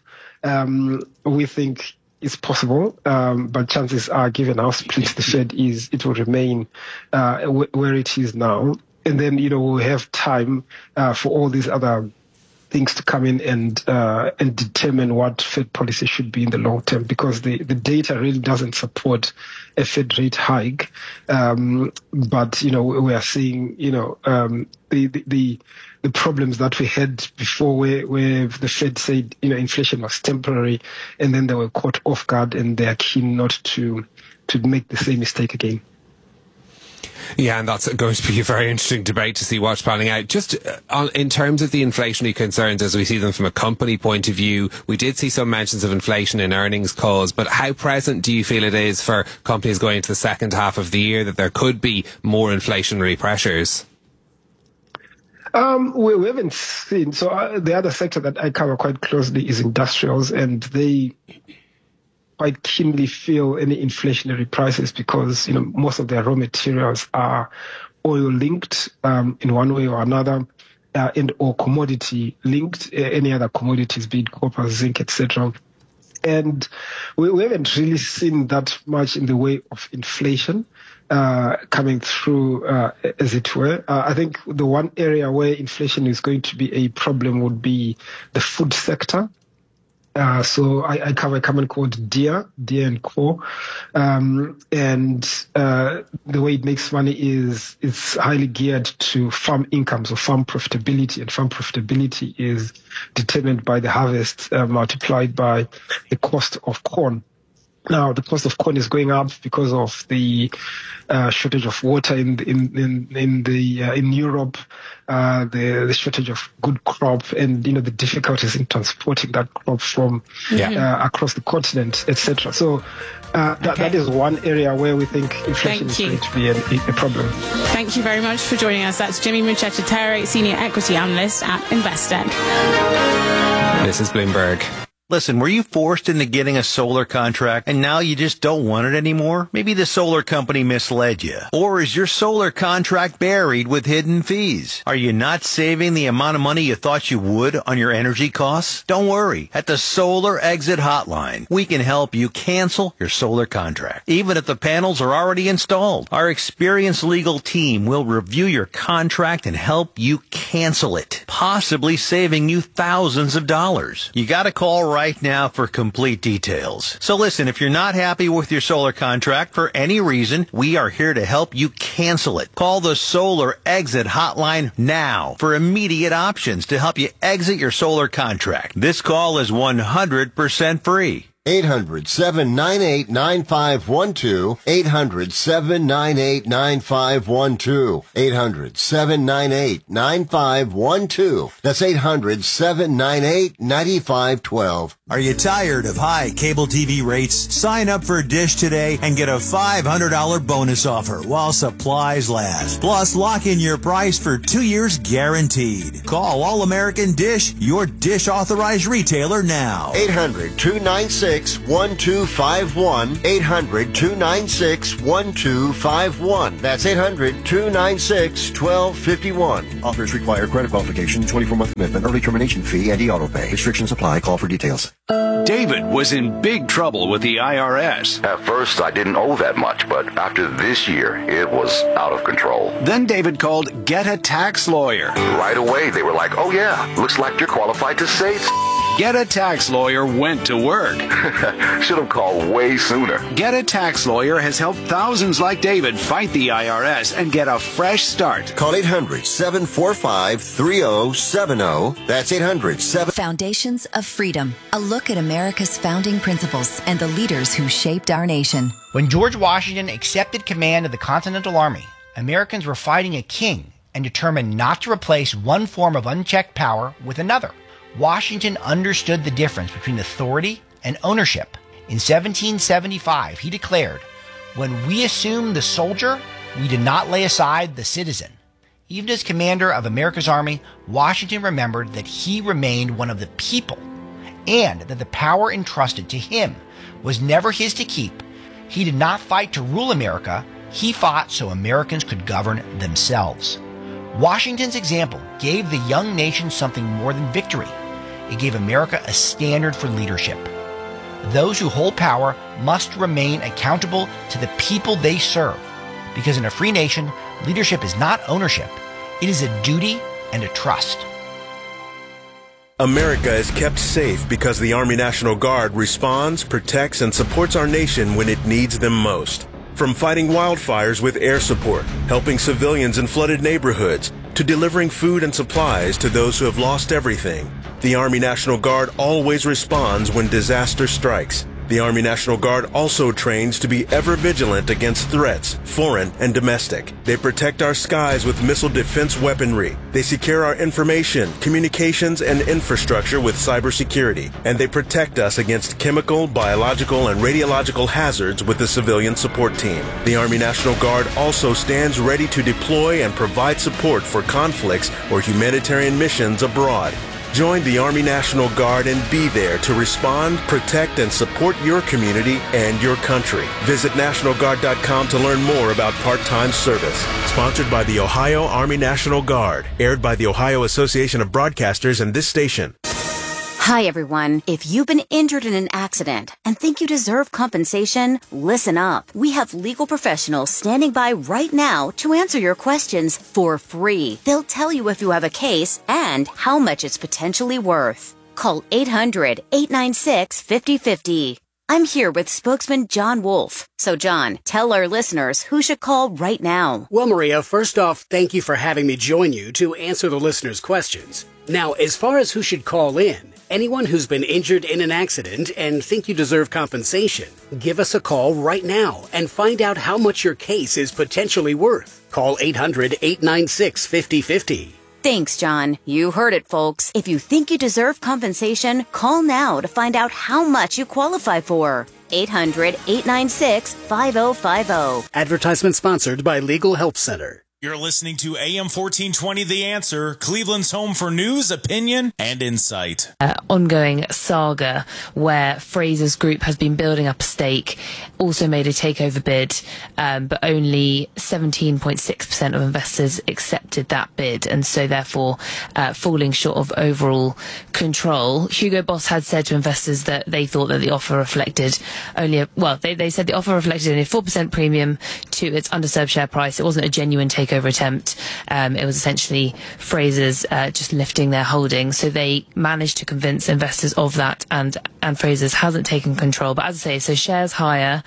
We think it's possible, but chances are, given how split the Fed is, it will remain where it is now. And then, we'll have time for all these other things to come in and determine what Fed policy should be in the long term, because the data really doesn't support a Fed rate hike. But we are seeing the problems that we had before, where the Fed said inflation was temporary, and then they were caught off guard, and they are keen not to make the same mistake again. Yeah, and that's going to be a very interesting debate to see what's panning out. Just in terms of the inflationary concerns as we see them from a company point of view, we did see some mentions of inflation in earnings calls, but how present do you feel it is for companies going into the second half of the year that there could be more inflationary pressures? We haven't seen. So the other sector that I cover quite closely is industrials, and they quite keenly feel any inflationary prices because, most of their raw materials are oil linked in one way or another, and or commodity linked, any other commodities, be it copper, zinc, etc. And we haven't really seen that much in the way of inflation coming through, as it were. I think the one area where inflation is going to be a problem would be the food sector. So I cover a company called Deere & Co. And the way it makes money is it's highly geared to farm income, so farm profitability. And farm profitability is determined by the harvest multiplied by the cost of corn. Now, the cost of corn is going up because of the shortage of water in Europe, the shortage of good crop, and the difficulties in transporting that crop from across the continent, etc. So that is one area where we think inflation is going to be a problem. Thank you very much for joining us. That's Jimmy Muchecha-Terry, Senior Equity Analyst at Investec. This is Bloomberg. Listen, were you forced into getting a solar contract and now you just don't want it anymore? Maybe the solar company misled you. Or is your solar contract buried with hidden fees? Are you not saving the amount of money you thought you would on your energy costs? Don't worry. At the Solar Exit Hotline, we can help you cancel your solar contract, even if the panels are already installed. Our experienced legal team will review your contract and help you cancel it, possibly saving you thousands of dollars. You gotta call right now for complete details. So listen, if you're not happy with your solar contract for any reason, we are here to help you cancel it. Call the Solar Exit Hotline now for immediate options to help you exit your solar contract. This call is 100% free. 800-798-9512. 800-798-9512. 800-798-9512. That's 800-798-9512. Are you tired of high cable TV rates? Sign up for Dish today and get a $500 bonus offer while supplies last. Plus, lock in your price for 2 years guaranteed. Call All American Dish, your Dish authorized retailer now. 800-296-1251. 800-296-1251. That's 800-296-1251. Offers require credit qualification, 24-month commitment, early termination fee, and e-auto pay. Restrictions apply. Call for details. David was in big trouble with the IRS. At first, I didn't owe that much, but after this year, it was out of control. Then David called Get a Tax Lawyer. Right away, they were like, oh yeah, looks like you're qualified to say Get a Tax Lawyer went to work. Should have called way sooner. Get a Tax Lawyer has helped thousands like David fight the IRS and get a fresh start. Call 800-745-3070. That's 800-7... Foundations of Freedom. A look at America's founding principles and the leaders who shaped our nation. When George Washington accepted command of the Continental Army, Americans were fighting a king and determined not to replace one form of unchecked power with another. Washington understood the difference between authority and ownership. In 1775, he declared, "When we assumed the soldier, we did not lay aside the citizen." Even as commander of America's army, Washington remembered that he remained one of the people, and that the power entrusted to him was never his to keep. He did not fight to rule America, he fought so Americans could govern themselves. Washington's example gave the young nation something more than victory. It gave America a standard for leadership. Those who hold power must remain accountable to the people they serve, because in a free nation, leadership is not ownership. It is a duty and a trust. America is kept safe because the Army National Guard responds, protects, and supports our nation when it needs them most. From fighting wildfires with air support, helping civilians in flooded neighborhoods, to delivering food and supplies to those who have lost everything, the Army National Guard always responds when disaster strikes. The Army National Guard also trains to be ever vigilant against threats, foreign and domestic. They protect our skies with missile defense weaponry. They secure our information, communications, and infrastructure with cybersecurity. And they protect us against chemical, biological, and radiological hazards with the civilian support team. The Army National Guard also stands ready to deploy and provide support for conflicts or humanitarian missions abroad. Join the Army National Guard and be there to respond, protect, and support your community and your country. Visit NationalGuard.com to learn more about part-time service. Sponsored by the Ohio Army National Guard. Aired by the Ohio Association of Broadcasters and this station. Hi, everyone. If you've been injured in an accident and think you deserve compensation, listen up. We have legal professionals standing by right now to answer your questions for free. They'll tell you if you have a case and how much it's potentially worth. Call 800-896-5050. I'm here with spokesman John Wolf. So, John, tell our listeners who should call right now. Well, Maria, first off, thank you for having me join you to answer the listeners' questions. Now, as far as who should call in, anyone who's been injured in an accident and think you deserve compensation, give us a call right now and find out how much your case is potentially worth. Call 800-896-5050. Thanks, John. You heard it, folks. If you think you deserve compensation, call now to find out how much you qualify for. 800-896-5050. Advertisement sponsored by Legal Help Center. You're listening to AM 1420 The Answer, Cleveland's home for news, opinion, and insight. Ongoing saga where Fraser's Group has been building up a stake, also made a takeover bid, but only 17.6% of investors accepted that bid, and so therefore falling short of overall control. Hugo Boss had said to investors that they thought that the offer reflected only they said the offer reflected only a 4% premium to its underserved share price. It wasn't a genuine takeover takeover attempt. It was essentially Frasers just lifting their holdings. So they managed to convince investors of that, and Frasers hasn't taken control. But as I say, so shares higher.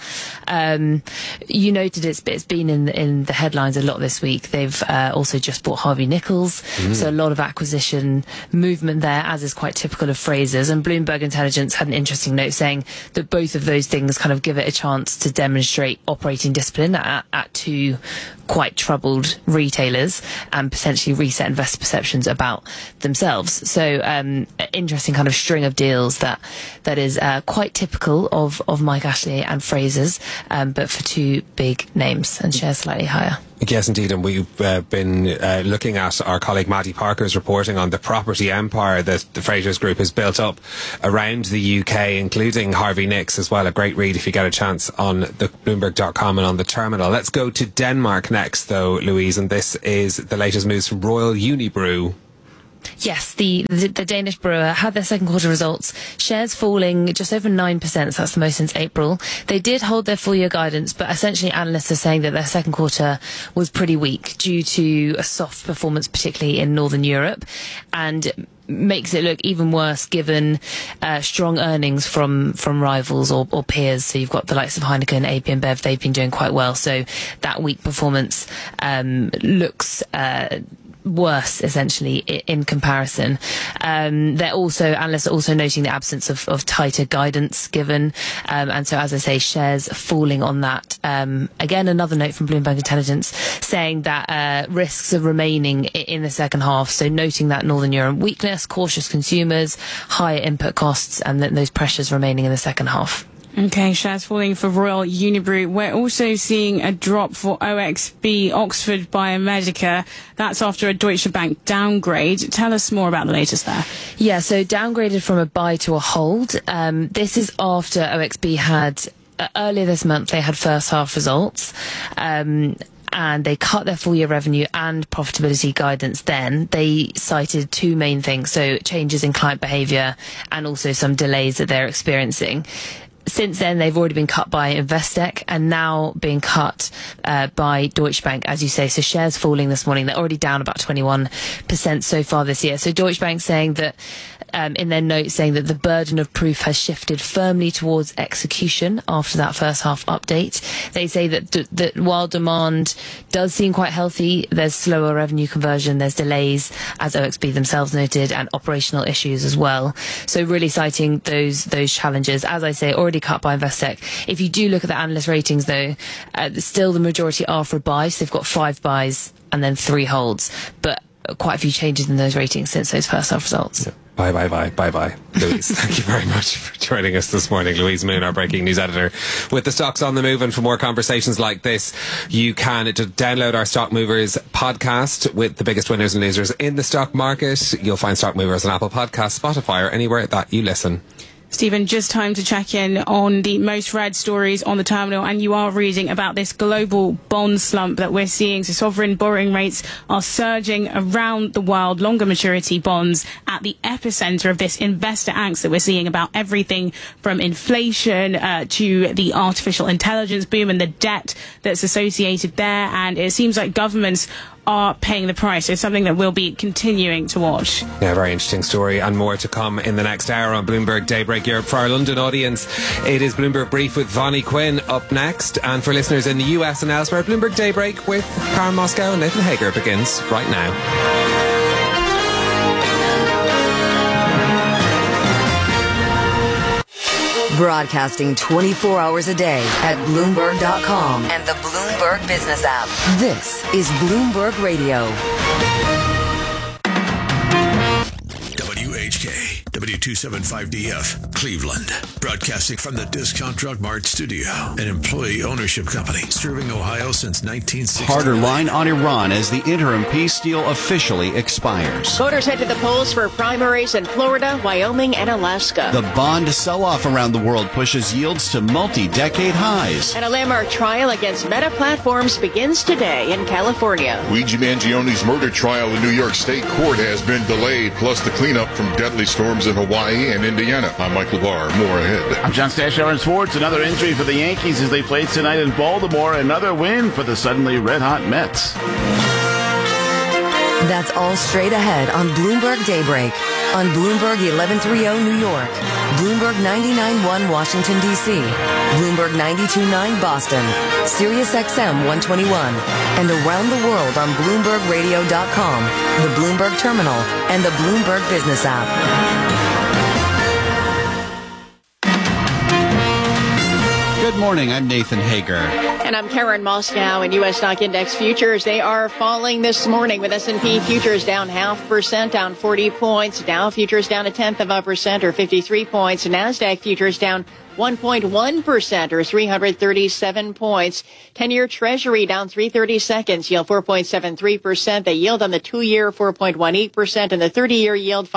You noted it's been in the headlines a lot this week. They've also just bought Harvey Nichols. So a lot of acquisition movement there, as is quite typical of Frasers. And Bloomberg Intelligence had an interesting note saying that both of those things kind of give it a chance to demonstrate operating discipline at two quite troubled retailers and potentially reset investor perceptions about themselves. So interesting kind of string of deals that is quite typical of Mike Ashley and Frasers, but for two big names, and shares slightly higher. Yes, indeed, and we've been looking at our colleague Maddie Parker's reporting on the property empire that the Frasers Group has built up around the UK, including Harvey Nicks as well. A great read if you get a chance on the Bloomberg.com and on the terminal. Let's go to Denmark next, though, Louise, and this is the latest news from Royal Unibrew. Yes, the Danish brewer had their second quarter results. Shares falling just over 9%, so that's the most since April. They did hold their full year guidance, but essentially analysts are saying that their second quarter was pretty weak due to a soft performance, particularly in Northern Europe, and makes it look even worse given strong earnings from rivals or peers. So you've got the likes of Heineken, AB InBev, they've been doing quite well. So that weak performance looks worse, essentially, in comparison. Analysts are also noting the absence of tighter guidance given, and so, as I say, shares falling on that. Again, another note from Bloomberg Intelligence saying that risks are remaining in the second half, so noting that Northern Europe weakness, cautious consumers, higher input costs, and those pressures remaining in the second half. Okay, shares falling for Royal Unibrew. We're also seeing a drop for OXB, Oxford Biomedica. That's after a Deutsche Bank downgrade. Tell us more about the latest there. Yeah, so downgraded from a buy to a hold. This is after OXB had, earlier this month, they had first half results. And they cut their full year revenue and profitability guidance then. They cited two main things, so changes in client behaviour and also some delays that they're experiencing. Since then, they've already been cut by Investec and now being cut by Deutsche Bank, as you say. So shares falling this morning. They're already down about 21% so far this year. So Deutsche Bank saying that, in their note, saying that the burden of proof has shifted firmly towards execution after that first half update. They say that while demand does seem quite healthy, there's slower revenue conversion, there's delays, as OXB themselves noted, and operational issues as well. So really citing those challenges. As I say, already cut by Investec. If you do look at the analyst ratings, though, still the majority are for buys. So they've got 5 buys and then 3 holds, but quite a few changes in those ratings since those first half results. Yeah. Bye, Louise. Thank you very much for joining us this morning. Louise Moon, our breaking news editor, with the Stocks on the Move. And for more conversations like this, you can download our Stock Movers podcast with the biggest winners and losers in the stock market. You'll find Stock Movers on Apple Podcasts, Spotify, or anywhere that you listen. Stephen, just time to check in on the most read stories on the terminal, and you are reading about this global bond slump that we're seeing. So sovereign borrowing rates are surging around the world, longer maturity bonds at the epicenter of this investor angst that we're seeing about everything from inflation to the artificial intelligence boom and the debt that's associated there. And it seems like governments are paying the price. It's something that we'll be continuing to watch. Yeah, very interesting story, and more to come in the next hour on Bloomberg Daybreak Europe. For our London audience, it is Bloomberg Brief with Vonnie Quinn up next, and for listeners in the US and elsewhere, Bloomberg Daybreak with Karen Moscow and Nathan Hager begins right now. Broadcasting 24 hours a day at Bloomberg.com and the Bloomberg Business app. This is Bloomberg Radio. WHK, W275DF, Cleveland. Broadcasting from the Discount Drug Mart studio, an employee ownership company serving Ohio since 1960. Harder line on Iran as the interim peace deal officially expires. Voters head to the polls for primaries in Florida, Wyoming, and Alaska. The bond sell-off around the world pushes yields to multi-decade highs. And a landmark trial against Meta Platforms begins today in California. Luigi Mangioni's murder trial in New York State Court has been delayed, plus the cleanup from deadly storms in Hawaii and Indiana. I'm Michael Barr. More ahead. I'm John Stashower in sports. Another injury for the Yankees as they played tonight in Baltimore. Another win for the suddenly red-hot Mets. That's all straight ahead on Bloomberg Daybreak. On Bloomberg 1130 New York, Bloomberg 99.1 Washington, D.C., Bloomberg 92.9 Boston, Sirius XM 121, and around the world on BloombergRadio.com, the Bloomberg Terminal, and the Bloomberg Business app. Good morning. I'm Nathan Hager. And I'm Karen Moscow. In U.S. stock index futures, they are falling this morning with S&P futures down 0.5%, down 40 points. Dow futures down 0.1% or 53 points. NASDAQ futures down 1.1% or 337 points. 10-year Treasury down 3/32, yield 4.73%. The yield on the 2-year 4.18% and the 30-year yield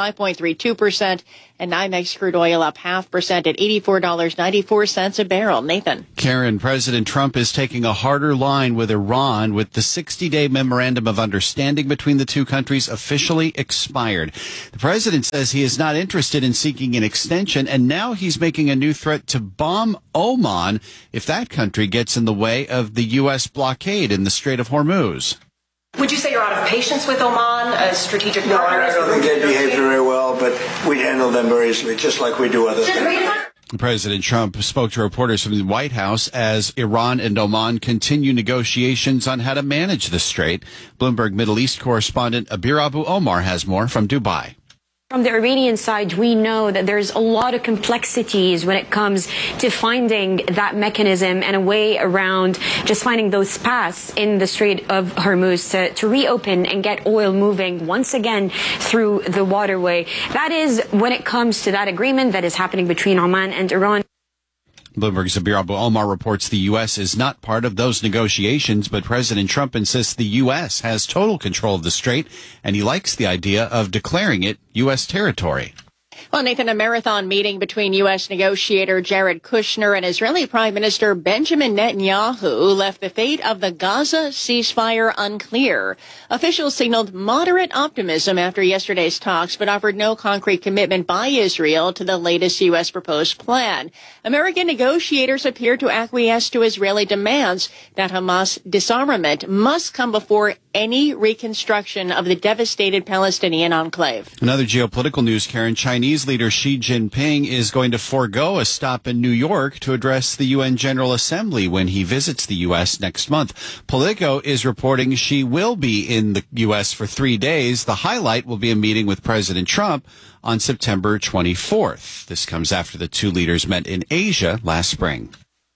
5.32%. And NYMEX crude oil up 0.5% at $84.94 a barrel. Nathan. Karen, President Trump is taking a harder line with Iran with the 60-day memorandum of understanding between the two countries officially expired. The president says he is not interested in seeking an extension, and now he's making a new threat to bomb Oman if that country gets in the way of the U.S. blockade in the Strait of Hormuz. Would you say you're out of patience with Oman, a strategic partner? No, I don't think they behave very well, but we handle them very easily, just like we do other things. President Trump spoke to reporters from the White House as Iran and Oman continue negotiations on how to manage the strait. Bloomberg Middle East correspondent Abir Abu Omar has more from Dubai. From the Iranian side, we know that there's a lot of complexities when it comes to finding that mechanism and a way around just finding those paths in the Strait of Hormuz to reopen and get oil moving once again through the waterway. That is when it comes to that agreement that is happening between Oman and Iran. Bloomberg's Abir Abu Omar reports the U.S. is not part of those negotiations, but President Trump insists the U.S. has total control of the strait, and he likes the idea of declaring it U.S. territory. Well, Nathan, a marathon meeting between U.S. negotiator Jared Kushner and Israeli Prime Minister Benjamin Netanyahu left the fate of the Gaza ceasefire unclear. Officials signaled moderate optimism after yesterday's talks, but offered no concrete commitment by Israel to the latest U.S. proposed plan. American negotiators appear to acquiesce to Israeli demands that Hamas disarmament must come before any reconstruction of the devastated Palestinian enclave. Another geopolitical news, Karen. Chinese leader Xi Jinping is going to forego a stop in New York to address the UN General Assembly when he visits the U.S. next month. Politico is reporting Xi will be in the U.S. for 3 days. The highlight will be a meeting with President Trump on September 24th. This comes after the two leaders met in Asia last spring.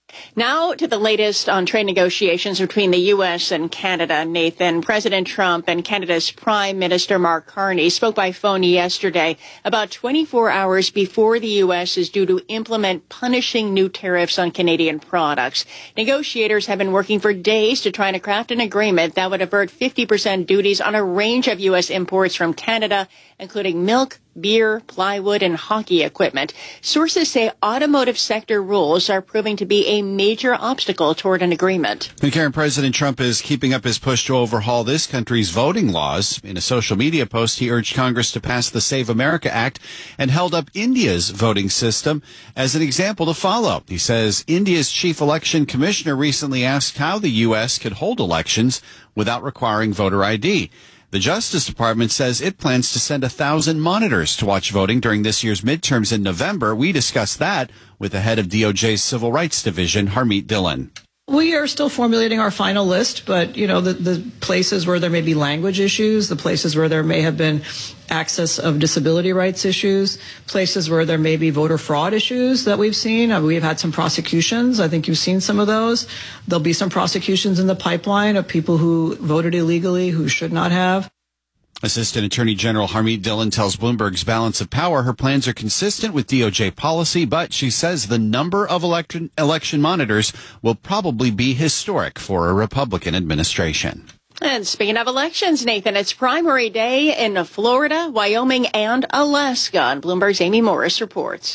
Now to the latest on trade negotiations between the U.S. and Canada, Nathan. President Trump and Canada's Prime Minister Mark Carney spoke by phone yesterday about 24 hours before the U.S. is due to implement punishing new tariffs on Canadian products. Negotiators have been working for days to try to craft an agreement that would avert 50% duties on a range of U.S. imports from Canada, including milk, beer, plywood, and hockey equipment. Sources say automotive sector rules are proving to be a major obstacle toward an agreement. And Karen, President Trump is keeping up his push to overhaul this country's voting laws. In a social media post, he urged Congress to pass the Save America Act and held up India's voting system as an example to follow. He says India's chief election commissioner recently asked how the U.S. could hold elections without requiring voter ID. The Justice Department says it plans to send 1,000 monitors to watch voting during this year's midterms in November. We discussed that with the head of DOJ's Civil Rights Division, Harmeet Dillon. We are still formulating our final list, but, you know, the places where there may be language issues, the places where there may have been access of disability rights issues, places where there may be voter fraud issues that we've seen. We've had some prosecutions. I think you've seen some of those. There'll be some prosecutions in the pipeline of people who voted illegally, who should not have. Assistant Attorney General Harmeet Dillon tells Bloomberg's Balance of Power her plans are consistent with DOJ policy, but she says the number of election monitors will probably be historic for a Republican administration. And speaking of elections, Nathan, it's primary day in Florida, Wyoming, and Alaska. And Bloomberg's Amy Morris reports.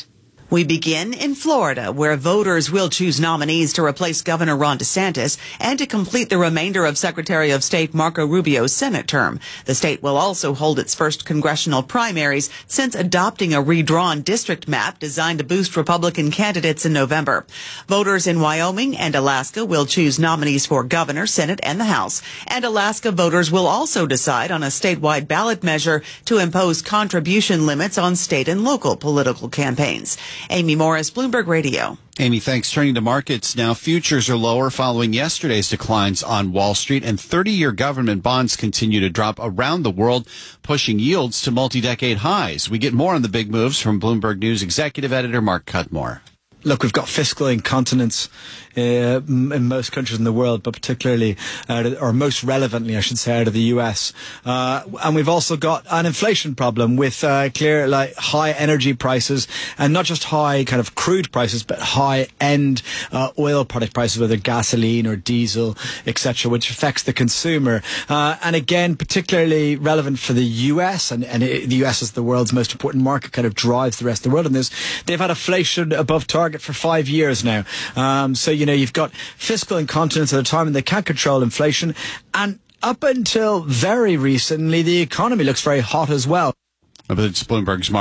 We begin in Florida, where voters will choose nominees to replace Governor Ron DeSantis and to complete the remainder of Secretary of State Marco Rubio's Senate term. The state will also hold its first congressional primaries since adopting a redrawn district map designed to boost Republican candidates in November. Voters in Wyoming and Alaska will choose nominees for governor, Senate, and the House. And Alaska voters will also decide on a statewide ballot measure to impose contribution limits on state and local political campaigns. Amy Morris, Bloomberg Radio. Amy, thanks. Turning to markets now, futures are lower following yesterday's declines on Wall Street, and 30-year government bonds continue to drop around the world, pushing yields to multi-decade highs. We get more on the big moves from Bloomberg News executive editor Mark Cudmore. Look, we've got fiscal incontinence in most countries in the world, but particularly, or most relevantly, I should say, out of the US. And we've also got an inflation problem with high energy prices, and not just high kind of crude prices, but high-end oil product prices, whether gasoline or diesel, etc., which affects the consumer. And again, particularly relevant for the US, and the US is the world's most important market, kind of drives the rest of the world in this. They've had inflation above target for 5 years now. So, you've got fiscal incontinence at a time when they can't control inflation. And up until very recently, the economy looks very hot as well. But it's Bloomberg's